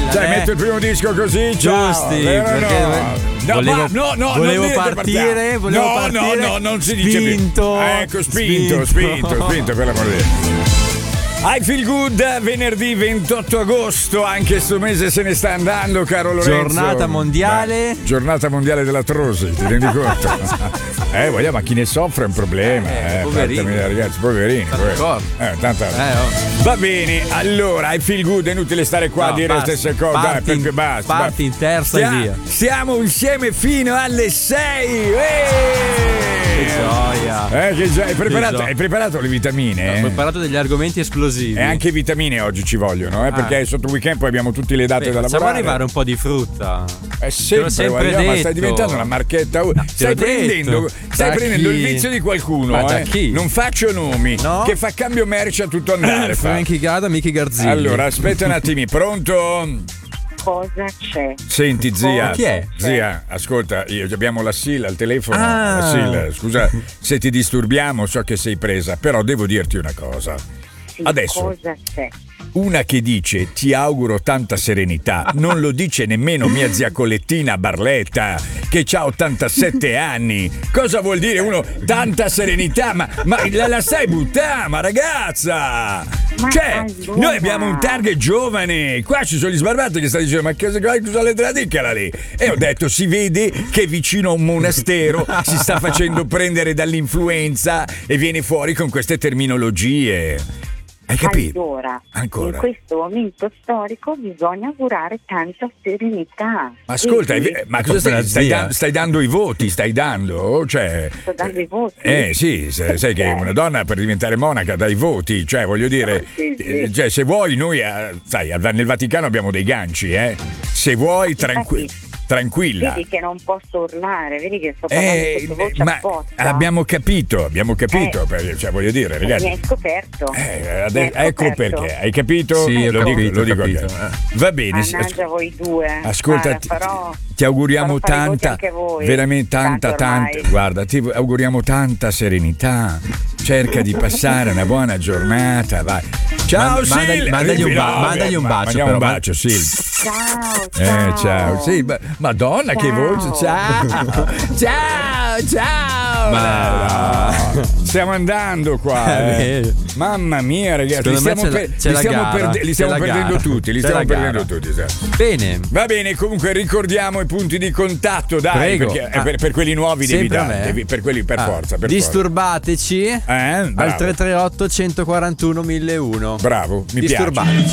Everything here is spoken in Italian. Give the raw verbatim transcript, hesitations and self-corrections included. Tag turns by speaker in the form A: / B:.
A: Dylan.
B: Sai,
A: eh?
B: metto il primo disco così, ciao.
A: Giusti,
B: Vero,
A: perché
B: no. No,
A: volevo,
B: ma, no, no,
A: volevo
B: non dite
A: partire,
B: partiamo.
A: volevo
B: no,
A: partire.
B: No, no, non si dice
A: spinto,
B: più. Ecco, spinto, spinto, spinto, spinto per l'amore di Dio. I Feel Good, venerdì ventotto agosto, anche sto mese se ne sta andando, caro Lorenzo.
A: Giornata mondiale.
B: Beh, giornata mondiale della trosi, ti rendi conto? eh, vogliamo, ma chi ne soffre è un problema.
A: Eh,
B: Eh,
A: poverini.
B: porca miseria, ragazzi, poverini. poverini. Eh, tanto...
A: Eh, oh.
B: Va bene, allora, I Feel Good, è inutile stare qua
A: No,
B: a dire
A: basta.
B: le stesse cose.
A: Parti
B: Dai, perché
A: in-
B: basta.
A: parti in terza
B: Stia-
A: e via.
B: Stiamo insieme fino alle sei. Eeeh!
A: Che gioia.
B: Eh, che gioia. Hai preparato,
A: gioia.
B: hai preparato le vitamine?
A: Ho preparato degli argomenti esplosivi.
B: E anche vitamine oggi ci vogliono, eh, perché
A: Ah.
B: sotto il weekend poi abbiamo tutte le date
A: Beh,
B: da
A: facciamo
B: lavorare.
A: arrivare un po' di frutta.
B: È
A: Te
B: sempre,
A: l'ho sempre
B: guardiamo, ma stai
A: detto.
B: diventando una marchetta.
A: te
B: stai
A: l'ho
B: prendendo,
A: detto.
B: stai
A: Da
B: prendendo
A: chi?
B: il vizio di qualcuno.
A: Ma da
B: eh.
A: chi?
B: Non faccio nomi.
A: No?
B: Che fa cambio merce a tutto andare. fa.
A: Frankie Gada, Michi Garzini.
B: Allora, aspetta un attimo, pronto?
C: Cosa c'è?
B: Senti, zia.
A: Chi è?
B: Zia, ascolta, io, abbiamo la Sil al telefono.
A: Ah.
B: La Sil, scusa se ti disturbiamo, so che sei presa, però devo dirti una cosa.
C: Sì,
B: Adesso.
C: cosa c'è?
B: Una che dice ti auguro tanta serenità non lo dice nemmeno mia zia Colettina Barletta che ha ottantasette anni. Cosa vuol dire uno tanta serenità? Ma, ma la, la sai buttare, ma ragazza!
C: Ma
B: Cioè,
C: allora-
B: noi abbiamo un target giovane. Qua ci sono gli sbarbati che stanno dicendo ma cosa cosa le tradicala lì? E ho detto si vede che vicino a un monastero si sta facendo prendere dall'influenza e viene fuori con queste terminologie. Hai capito?
C: Allora,
B: Ancora.
C: in questo momento storico bisogna augurare tanta serenità.
B: Ma ascolta,
C: Quindi,
B: eh, ma cosa stai, stai, da- stai dando i voti? Stai dando? Cioè,
C: sto dando i voti.
B: eh sì, se- sai che una donna per diventare monaca dà i voti, cioè voglio dire,
C: Sì, sì.
B: eh, cioè, se vuoi noi, eh, sai, al- nel Vaticano abbiamo dei ganci, eh. Se vuoi tranqui-
C: Infatti,
B: tranquilla.
C: Vedi che non posso urlare, vedi che sto parlando
B: Eh,
C: sottovoce
B: ma
C: apposta.
B: abbiamo capito, abbiamo capito,
C: Eh.
B: perché, cioè voglio dire, ragazzi.
C: Mi hai scoperto.
B: eh, ade-
C: Mi hai
B: ecco
C: scoperto.
B: perché, hai capito?
A: Sì, ho
B: lo dico,
A: capito,
B: lo
A: ho
B: dico
A: capito,
B: anche.
A: eh.
B: Va bene, sì,
C: Mannaggia voi due.
B: ascolta,
C: Guarda,
B: ti,
C: farò-
B: ti auguriamo
C: farò fare i voti
B: tanta,
C: anche voi.
B: veramente tanta,
C: Tanto
B: tanta,
C: ormai.
B: guarda, ti auguriamo tanta serenità. Cerca di passare una buona giornata, vai. Ciao,
A: Man- mandagli-
B: Sil.
A: mandagli un ba-
B: No,
A: mandagli un
B: ma-
A: bacio,
B: mandiamo un
A: però.
B: bacio, Sil.
C: Ciao,
B: Eh,
C: ciao.
B: ciao. Sì, ma- Madonna, che
C: Ciao.
B: voce. Ciao. Ciao, ciao.
A: Ma-
B: No, stiamo andando qua. eh.
A: Eh,
B: Mamma mia, ragazzi, li
A: Secondo me
B: stiamo,
A: c'è la-
B: per-
A: c'è
B: li
A: la
B: stiamo,
A: gara,
B: perde- li
A: c'è
B: stiamo
A: la
B: perdendo
A: gara.
B: tutti, li
A: C'è
B: stiamo
A: la
B: perdendo
A: gara.
B: tutti. sì.
A: Bene.
B: Va bene, comunque ricordiamo i punti di contatto, dai,
A: Prego.
B: perché eh,
A: Ah.
B: per, per quelli nuovi devi
A: Sempre a
B: dare,
A: me?
B: devi- per quelli per
A: Ah,
B: forza, per
A: disturbateci
B: forza. Eh,
A: al
B: bravo.
A: tre tre otto uno quattro uno uno uno uno.
B: Bravo, mi piace.
A: Disturbateci.